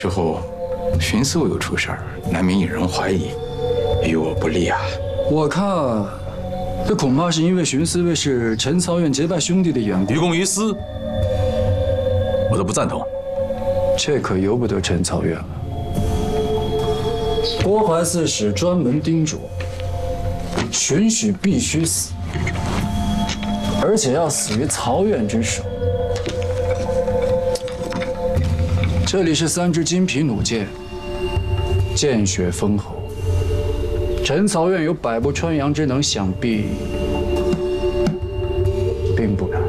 之后，荀叟又出事儿，难免引人怀疑，于我不利啊。 我看，这恐怕是因为荀四卫是陈曹院结拜兄弟的缘故。 于公于私，我都不赞同。 这可由不得陈曹院了。郭淮刺史专门叮嘱，荀许必须死，而且要死于曹院之手。这里是3支金皮弩箭，见血封喉。陈曹院有百步穿杨之能，想必并不难。